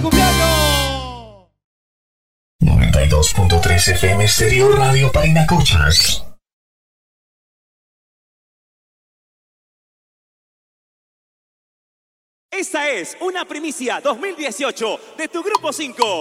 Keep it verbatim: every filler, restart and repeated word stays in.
noventa y dos punto tres F M Stereo Radio Parinacochas. Esta es una primicia dos mil dieciocho de tu Grupo cinco.